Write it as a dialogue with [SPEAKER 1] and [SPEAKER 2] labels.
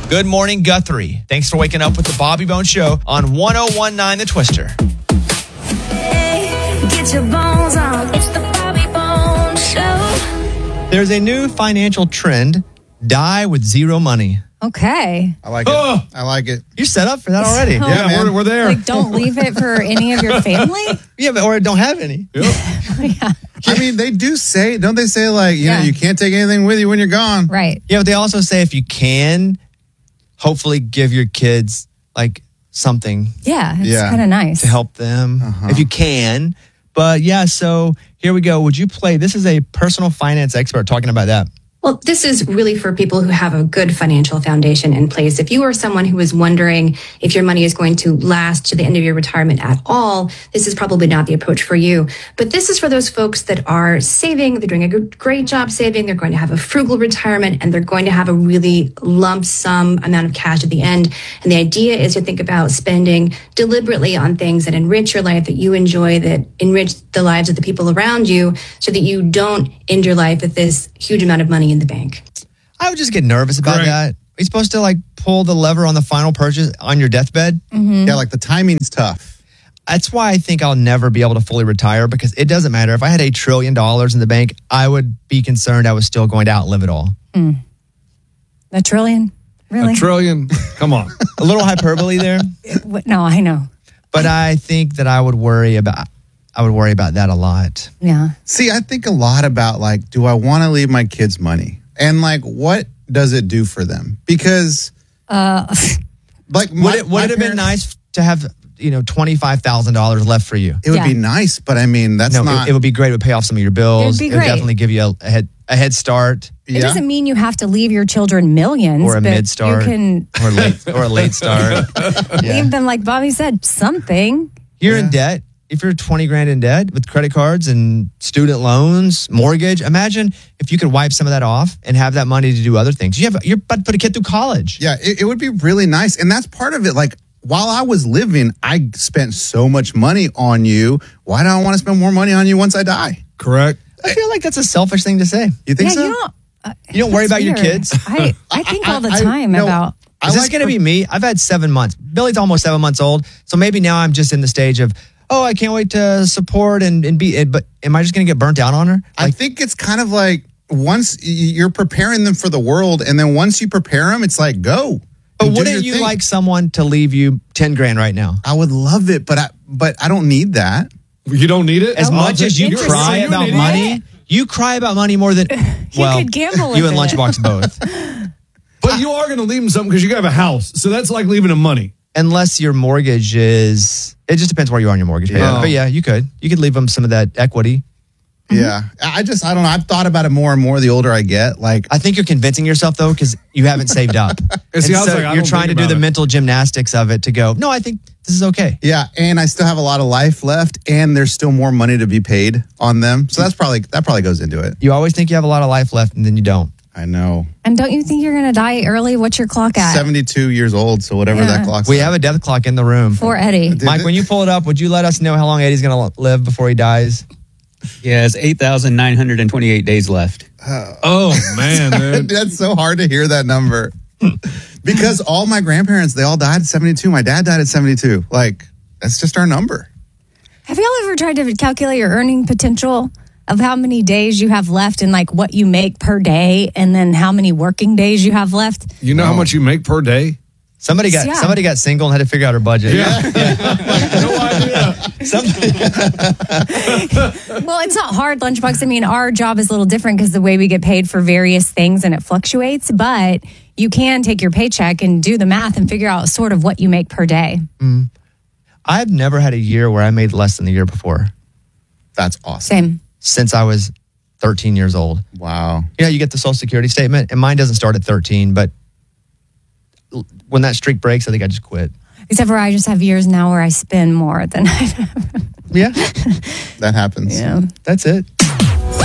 [SPEAKER 1] Good morning, Guthrie. Thanks for waking up with the Bobby Bones Show on 101.9 The Twister.
[SPEAKER 2] Hey, get your bones on. It's the Bobby Bones Show.
[SPEAKER 1] There's a new financial trend, die with zero money.
[SPEAKER 3] Okay.
[SPEAKER 4] I like it. I like it.
[SPEAKER 1] You're set up for that already.
[SPEAKER 3] So-
[SPEAKER 4] Yeah, man.
[SPEAKER 5] We're there.
[SPEAKER 3] Like, don't leave it for any of your family?
[SPEAKER 1] Yeah, but, or don't have any.
[SPEAKER 3] Yeah.
[SPEAKER 4] I mean, they do say, don't they say, like, you know, you can't take anything with you when you're gone?
[SPEAKER 3] Right.
[SPEAKER 1] Yeah, but they also say if you can, hopefully give your kids like something
[SPEAKER 3] Yeah. It's
[SPEAKER 4] Yeah.
[SPEAKER 3] kind of nice.
[SPEAKER 1] to help them if you can. But yeah, so here we go. Would you play? This is a personal finance expert talking about that.
[SPEAKER 6] Well, this is really for people who have a good financial foundation in place. If you are someone who is wondering if your money is going to last to the end of your retirement at all, this is probably not the approach for you. But this is for those folks that are saving, they're doing a great job saving, they're going to have a frugal retirement, and they're going to have a really lump sum amount of cash at the end. And the idea is to think about spending deliberately on things that enrich your life, that you enjoy, that enrich the lives of the people around you, so that you don't end your life with this huge amount of money in the bank.
[SPEAKER 1] I would just get nervous about that. Are you supposed to like pull the lever on the final purchase on your deathbed?
[SPEAKER 4] Yeah, like the timing's tough.
[SPEAKER 1] That's why I think I'll never be able to fully retire, because it doesn't matter. If I had $1 trillion in the bank, I would be concerned I was still going to outlive it all.
[SPEAKER 3] $1 trillion? Really?
[SPEAKER 5] $1 trillion? Come on.
[SPEAKER 1] A little hyperbole there,
[SPEAKER 3] No, I know.
[SPEAKER 1] but I think that I would worry about that a lot.
[SPEAKER 3] Yeah.
[SPEAKER 4] See, I think a lot about, like, do I want to leave my kids money? And, like, what does it do for them? Because, like,
[SPEAKER 1] Would it have been nice to have, $25,000 left for you?
[SPEAKER 4] It would be nice, but I mean, that's
[SPEAKER 1] No,
[SPEAKER 4] not.
[SPEAKER 1] it would be great. It would pay off some of your bills.
[SPEAKER 3] It would be
[SPEAKER 1] It would
[SPEAKER 3] great.
[SPEAKER 1] definitely give you a head start.
[SPEAKER 3] It doesn't mean you have to leave your children millions.
[SPEAKER 1] Or a
[SPEAKER 3] but
[SPEAKER 1] mid-start.
[SPEAKER 3] You can
[SPEAKER 1] or a late start. Yeah.
[SPEAKER 3] leave them, like Bobby said, something.
[SPEAKER 1] You're in debt. If you're 20 grand in debt with credit cards and student loans, mortgage, imagine if you could wipe some of that off and have that money to do other things. You're about to put a kid through college.
[SPEAKER 4] Yeah, it would be really nice. And that's part of it. Like, while I was living, I spent so much money on you. Why do I want to spend more money on you once I die?
[SPEAKER 5] Correct.
[SPEAKER 1] I feel like that's a selfish thing to say.
[SPEAKER 4] You think
[SPEAKER 3] Yeah,
[SPEAKER 4] so?
[SPEAKER 3] you don't.
[SPEAKER 1] Worry
[SPEAKER 3] That's
[SPEAKER 1] about your
[SPEAKER 3] weird.
[SPEAKER 1] kids?
[SPEAKER 3] I think all the time about.
[SPEAKER 1] Is this going to be me? I've had 7 months. Billy's almost 7 months old. So maybe now I'm just in the stage of, I can't wait to support and be, but am I just going to get burnt out on her?
[SPEAKER 4] I think it's kind of like once you're preparing them for the world, and then once you prepare them, it's like, go.
[SPEAKER 1] But
[SPEAKER 4] and do
[SPEAKER 1] wouldn't
[SPEAKER 4] your
[SPEAKER 1] you
[SPEAKER 4] thing.
[SPEAKER 1] like someone to leave you 10 grand right now?
[SPEAKER 4] I would love it, but I don't need that.
[SPEAKER 5] You don't need it?
[SPEAKER 1] As much as you
[SPEAKER 3] Interesting.
[SPEAKER 1] cry
[SPEAKER 3] You're an
[SPEAKER 1] about
[SPEAKER 3] idiot.
[SPEAKER 1] money, you cry about money more than,
[SPEAKER 3] could gamble with
[SPEAKER 1] you and
[SPEAKER 3] it.
[SPEAKER 1] Lunchbox both.
[SPEAKER 5] But you are going to leave them something because you have a house. So that's like leaving them money.
[SPEAKER 1] Unless your mortgage is, it just depends where you are on your mortgage payment.
[SPEAKER 4] Yeah.
[SPEAKER 1] But yeah, you could leave them some of that equity.
[SPEAKER 4] Yeah. I don't know. I've thought about it more and more the older I get. Like,
[SPEAKER 1] I think you're convincing yourself though, because you haven't saved up.
[SPEAKER 5] And see, I was
[SPEAKER 1] so
[SPEAKER 5] like, I
[SPEAKER 1] you're
[SPEAKER 5] don't
[SPEAKER 1] trying to
[SPEAKER 5] think
[SPEAKER 1] do
[SPEAKER 5] about
[SPEAKER 1] the
[SPEAKER 5] it.
[SPEAKER 1] mental gymnastics of it to go, no, I think this is okay.
[SPEAKER 4] yeah, and I still have a lot of life left, and there's still more money to be paid on them. So that probably goes into it.
[SPEAKER 1] You always think you have a lot of life left and then you don't.
[SPEAKER 4] I know.
[SPEAKER 3] And don't you think you're going to die early? What's your clock at?
[SPEAKER 4] 72 years old, so whatever
[SPEAKER 3] Yeah.
[SPEAKER 4] that clock's
[SPEAKER 1] We
[SPEAKER 4] at.
[SPEAKER 1] have a death clock in the room.
[SPEAKER 3] For Eddie.
[SPEAKER 1] Mike, when you pull it up, would you let us know how long Eddie's going to live before he dies?
[SPEAKER 7] Yeah, it's 8,928 days left.
[SPEAKER 5] Oh, man, dude.
[SPEAKER 4] That's so hard to hear that number. Because all my grandparents, they all died at 72. My dad died at 72. Like, that's just our number.
[SPEAKER 3] Have y'all ever tried to calculate your earning potential of how many days you have left and like what you make per day and then how many working days you have left?
[SPEAKER 5] You know how much you make per day?
[SPEAKER 1] Somebody got single and had to figure out her budget.
[SPEAKER 5] Yeah. No idea.
[SPEAKER 3] Well, it's not hard, Lunchbox. I mean, our job is a little different because the way we get paid for various things and it fluctuates, but you can take your paycheck and do the math and figure out sort of what you make per day.
[SPEAKER 1] I've never had a year where I made less than the year before
[SPEAKER 4] That's awesome.
[SPEAKER 3] Same.
[SPEAKER 1] since I was 13 years old.
[SPEAKER 4] Wow.
[SPEAKER 1] You get the Social Security statement, and mine doesn't start at 13, but when that streak breaks, I think I just quit.
[SPEAKER 3] Except for I just have years now where I spend more than I
[SPEAKER 1] Yeah,
[SPEAKER 4] That happens.
[SPEAKER 3] Yeah.
[SPEAKER 1] that's it.